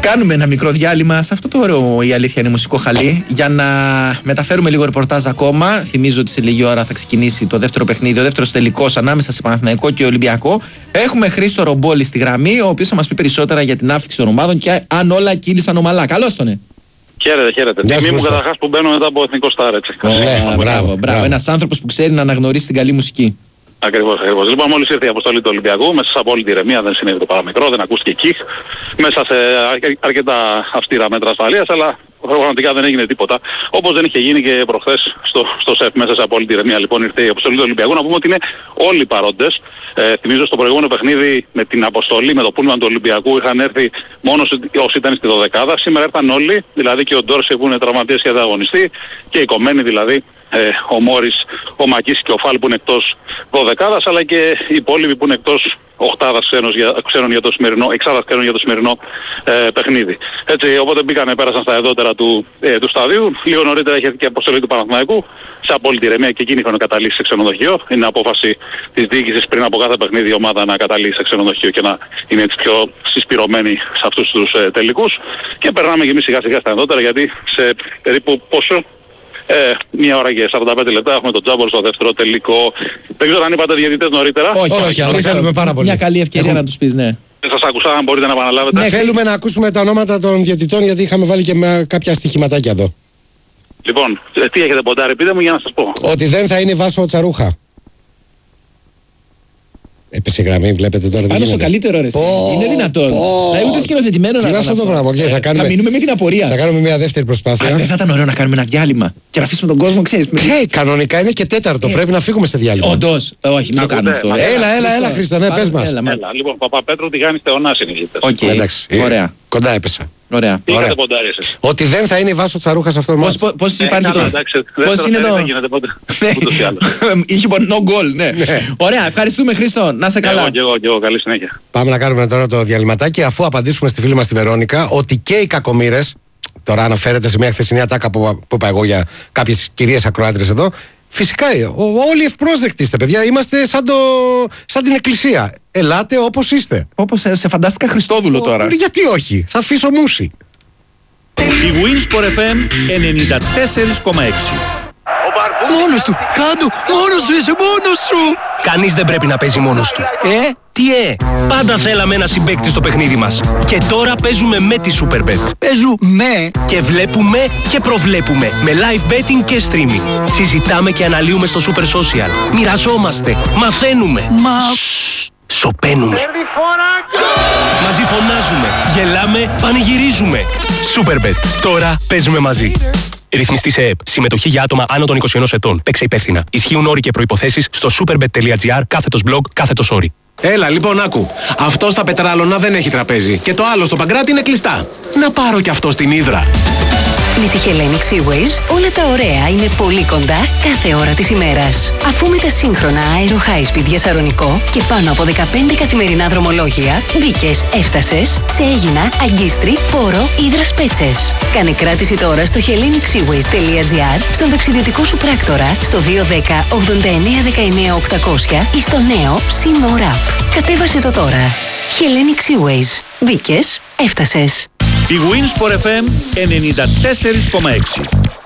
Κάνουμε ένα μικρό διάλειμμα σε αυτό το ωραίο, η αλήθεια είναι, μουσικό χαλί, για να μεταφέρουμε λίγο ρεπορτάζ ακόμα. Θυμίζω ότι σε λίγη ώρα θα ξεκινήσει το δεύτερο παιχνίδι, ο δεύτερος τελικός ανάμεσα σε Παναθηναϊκό και Ολυμπιακό. Έχουμε Χρήστο Ρομπόλη στη γραμμή, ο οποίος θα μας πει περισσότερα για την άφηξη των ομάδων και αν όλα κύλησαν ομαλά. Καλώς τον. Χαίρετε. Τιμή μου καταρχάς που μπαίνω μετά από Εθνικό Στάρ, έτσι. Μπράβο. Ένας άνθρωπος που ξέρει να αναγνωρίσει την καλή μουσική. Ακριβώς. Λοιπόν, μόλις ήρθε η αποστολή του Ολυμπιακού, μέσα σε απόλυτη ηρεμία, δεν συνέβη το παραμικρό, δεν ακούστηκε κιχ, μέσα σε αρκετά αυστηρά μέτρα ασφαλείας, αλλά πραγματικά δεν έγινε τίποτα. Όπως δεν είχε γίνει και προχθές στο ΣΕΦ, μέσα σε απόλυτη ηρεμία. Λοιπόν, ήρθε η αποστολή του Ολυμπιακού. Να πούμε ότι είναι όλοι παρόντες. Θυμίζω στο προηγούμενο παιχνίδι με την αποστολή, με το πούλμαν του Ολυμπιακού, είχαν έρθει μόνο όσοι ήταν στη 12η. Σήμερα ήρθαν όλοι, δηλαδή και ο Ντόρση που είναι τραυματίας και αγωνιστή, και οι κομμένοι δηλαδή. Ο Μόρις, ο Μακής και ο Φάλ που είναι εκτός 12ης, αλλά και οι υπόλοιποι που είναι εκτός οκτάδας ξένων για το σημερινό, εξάδας ξένων για το σημερινό παιχνίδι. Έτσι, οπότε πέρασαν στα εδότερα του σταδίου. Λίγο νωρίτερα είχε και αποστολή του Παναθηναϊκού σε απόλυτη ηρεμία και εκείνοι είχαν καταλήξει σε ξενοδοχείο. Είναι απόφαση της διοίκησης πριν από κάθε παιχνίδι η ομάδα να καταλήξει σε ξενοδοχείο και να είναι έτσι πιο συσπηρωμένη σε αυτούς τους τελικούς. Και περνάμε και εμείς σιγά σιγά στα εδότερα, γιατί σε περίπου πόσο. 1 ώρα και 45 λεπτά έχουμε τον Τζάμπορ στο δεύτερο τελικό. Δεν ξέρω αν είπατε διαιτητές νωρίτερα. Όχι, αλλά θέλουμε πάρα πολύ. Μια καλή ευκαιρία να τους πεις, ναι. Δεν σας άκουσα, αν μπορείτε να επαναλάβετε. Ναι, θέλουμε να ακούσουμε τα ονόματα των διαιτητών, γιατί είχαμε βάλει και κάποια στοιχηματάκια εδώ. Λοιπόν, τι έχετε ποντάρει, πείτε μου για να σας πω. Ότι δεν θα είναι Βάσο Τσαρούχα. Έπεσε η γραμμή, βλέπετε τώρα. Πάνω στο καλύτερο ρε. Είναι δυνατόν. Ούτε σκηνοθετημένο να είναι αυτό το πράγμα. Θα μείνουμε με την απορία. Θα κάνουμε μια δεύτερη προσπάθεια. Δεν θα ήταν ωραίο να κάνουμε ένα διάλειμμα και να αφήσουμε τον κόσμο, ξέρεις. Κανονικά είναι και τέταρτο. Πρέπει να φύγουμε σε διάλειμμα. Όντως. Όχι, μην το κάνουμε αυτό. Έλα, Χρήστο, ναι, πες μας. Λοιπόν, Παπαπέτρου, Τηγάνης, Θεωνάς είναι οι οκ, ωραία. Κοντά έπεσα. Ωραία. Τι είχατε ποντάρει εσείς? Ότι δεν θα είναι Βάσο Τσαρούχα σε αυτό το μάτσο. Πώς υπάρχει το. Πώς είναι το. Είχε no goal, ναι. Ωραία, ευχαριστούμε Χρήστο. Να σε καλά. Και εγώ, καλή συνέχεια. Πάμε να κάνουμε τώρα το διαλυματάκι, αφού απαντήσουμε στη φίλη μας τη Βερόνικα ότι και οι κακομοίρες, τώρα αναφέρεται σε μια χθεσινή ατάκα που είπα εγώ για κάποιες κυρίες ακροάτριες εδώ, φυσικά όλοι ευπρόσδεκτοι είστε, παιδιά. Είμαστε σαν την εκκλησία. Ελάτε όπως είστε. Όπως σε φαντάστηκα Χριστόδουλο τώρα. Γιατί όχι, θα αφήσω μουσι. Η Winsport FM 94,6. Μόνος του! Κάντο! Μόνος σου! Είσαι μόνος σου! Κανείς δεν πρέπει να παίζει μόνος του. Τι πάντα θέλαμε ένα συμπαίκτη στο παιχνίδι μας. Και τώρα παίζουμε με τη Superbet. Παίζουμε! Και βλέπουμε και προβλέπουμε. Με live betting και streaming. Συζητάμε και αναλύουμε στο Super Social. Μοιραζόμαστε. Μαθαίνουμε. Σωπαίνουμε. Μαζί φωνάζουμε. Γελάμε. Πανηγυρίζουμε. Superbet. Τώρα παίζουμε μαζί. Ρυθμιστή σε ΕΕΠ. Συμμετοχή για άτομα άνω των 21 ετών. Παίξε υπεύθυνα. Ισχύουν όροι και προϋποθέσεις στο superbet.gr/blog/όροι. Έλα, λοιπόν, άκου. Αυτό στα Πετράλωνα δεν έχει τραπέζι. Και το άλλο στο Παγκράτη είναι κλειστά. Να πάρω κι αυτό στην Ύδρα. Με τη Hellenic Seaways όλα τα ωραία είναι πολύ κοντά κάθε ώρα της ημέρας. Αφού με τα σύγχρονα Aero High Speed για Σαρονικό και πάνω από 15 καθημερινά δρομολόγια, μπήκες, έφτασες σε Αίγινα, Αγκίστρι, Πόρο, Ύδρας Πέτσες. Κάνε κράτηση τώρα στο hellenicseaways.gr, στον ταξιδιωτικό σου πράκτορα, στο 210 89 19 800 ή στο νέο SeaMore App. Κατέβασε το τώρα. Hellenic Seaways. Μπήκες, έφτασες. Η Winsport FM 94,6.